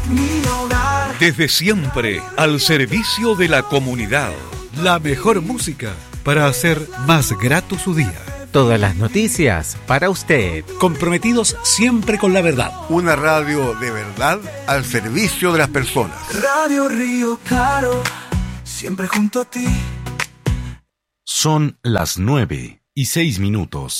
mi hogar. Desde siempre, al servicio de la comunidad. La mejor música para hacer más grato su día. Todas las noticias para usted. Comprometidos siempre con la verdad. Una radio de verdad al servicio de las personas. Radio Río Claro, siempre junto a ti. Son las 9:06.